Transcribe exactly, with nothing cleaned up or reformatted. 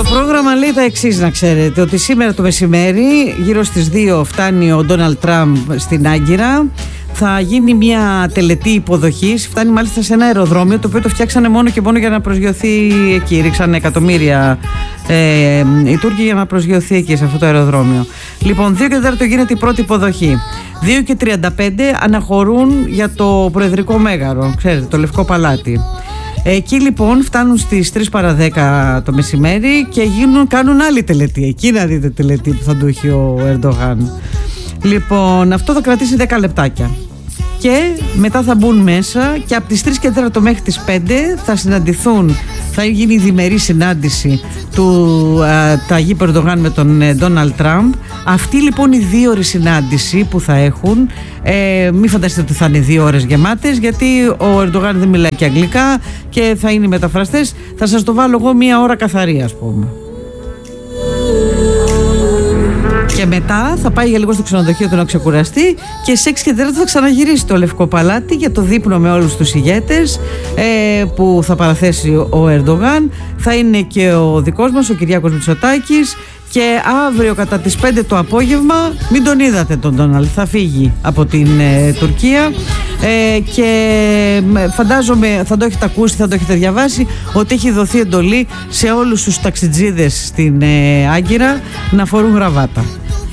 πρόγραμμα λέει τα εξής, να ξέρετε, ότι σήμερα το μεσημέρι γύρω στις δύο φτάνει ο Ντόναλντ Τραμπ στην Άγκυρα. Θα γίνει μια τελετή υποδοχής. Φτάνει μάλιστα σε ένα αεροδρόμιο το οποίο το φτιάξανε μόνο και μόνο για να προσγειωθεί εκεί. Ρίξανε εκατομμύρια ε, οι Τούρκοι για να προσγειωθεί εκεί σε αυτό το αεροδρόμιο. Λοιπόν, δύο και τέσσερα γίνεται η πρώτη υποδοχή. δύο και τριάντα πέντε αναχωρούν για το Προεδρικό Μέγαρο, ξέρετε, το Λευκό Παλάτι. Εκεί λοιπόν φτάνουν στις τρεις παρά δέκα το μεσημέρι και γίνουν, κάνουν άλλη τελετή. Εκεί να δείτε τελετή που θα του έχει ο Ερντογάν. Λοιπόν, αυτό θα κρατήσει δέκα λεπτάκια. Και μετά θα μπουν μέσα και από τις τρεις και τέσσερα μέχρι τις πέντε θα συναντηθούν, θα γίνει η διμερή συνάντηση του Ταγίπ Ερντογάν με τον Ντόναλντ Τραμπ. Αυτή λοιπόν η δύο ώρες συνάντηση που θα έχουν, ε, μην φανταστείτε ότι θα είναι δύο ώρες γεμάτες, γιατί ο Ερντογάν δεν μιλάει και αγγλικά και θα είναι μεταφραστές. Θα σας το βάλω εγώ μία ώρα καθαρή, ας πούμε. Και μετά θα πάει για λίγο στο ξενοδοχείο του να ξεκουραστεί και σε έξι και τέσσερα θα ξαναγυρίσει στο Λευκό Παλάτι για το δείπνο με όλους τους ηγέτες ε, που θα παραθέσει ο Ερντογάν. Θα είναι και ο δικός μας, ο Κυριάκος Μητσοτάκης. Και αύριο κατά τις πέντε το απόγευμα, μην τον είδατε τον Ντόναλντ, θα φύγει από την ε, Τουρκία ε, και φαντάζομαι θα το έχετε ακούσει, θα το έχετε διαβάσει, ότι έχει δοθεί εντολή σε όλους τους ταξιτζίδες στην ε, Άγκυρα να φορούν γραβάτα.